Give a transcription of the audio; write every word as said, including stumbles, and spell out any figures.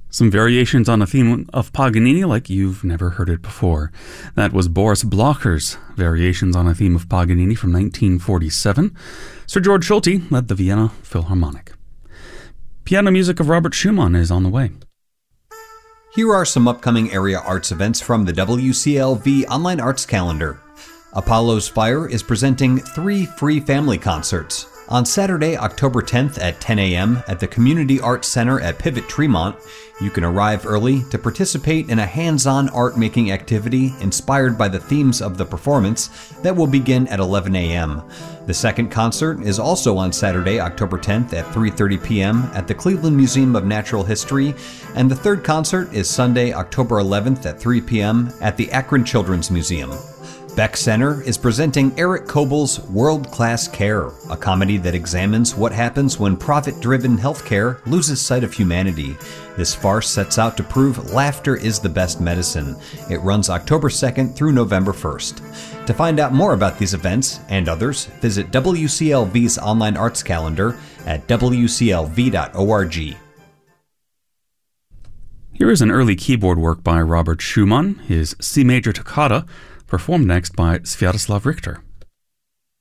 Some variations on a theme of Paganini like you've never heard it before. That was Boris Blocher's Variations on a Theme of Paganini from nineteen forty-seven. Sir George Schulte led the Vienna Philharmonic. Piano music of Robert Schumann is on the way. Here are some upcoming area arts events from the W C L V Online Arts Calendar. Apollo's Fire is presenting three free family concerts. On Saturday, October tenth at ten a.m. at the Community Arts Center at Pivot Tremont, you can arrive early to participate in a hands-on art-making activity inspired by the themes of the performance that will begin at eleven a.m. The second concert is also on Saturday, October tenth at three thirty p.m. at the Cleveland Museum of Natural History, and the third concert is Sunday, October eleventh at three p.m. at the Akron Children's Museum. Beck Center is presenting Eric Kobel's World Class Care, a comedy that examines what happens when profit-driven healthcare loses sight of humanity. This farce sets out to prove laughter is the best medicine. It runs October second through November first. To find out more about these events and others, visit W C L V's online arts calendar at w c l v dot org. Here is an early keyboard work by Robert Schumann, his C major toccata, performed next by Sviatoslav Richter.